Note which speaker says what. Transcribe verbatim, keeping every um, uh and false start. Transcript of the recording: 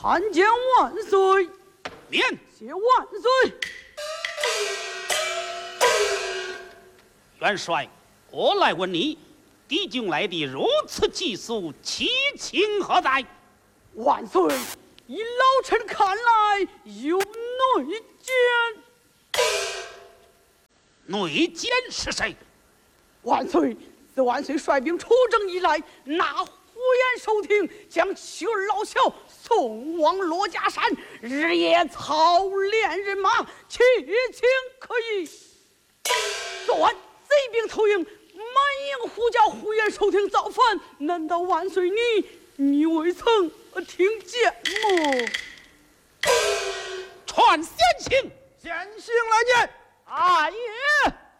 Speaker 1: 参见万岁！
Speaker 2: 免
Speaker 1: 谢万岁！
Speaker 2: 元帅，我来问你，敌军来的如此急速，其情何在？
Speaker 1: 万岁，依老臣看来有内奸。
Speaker 2: 内奸是谁？
Speaker 1: 万岁，自万岁率兵出征以来，那呼延寿亭将妻儿老小送往罗家山，日夜操练人马，其情可疑。昨晚贼兵投营，满营呼叫呼延寿亭造反，难道万岁你你未曾听见吗？
Speaker 2: 传先行，
Speaker 3: 先行来见。
Speaker 1: 阿爷。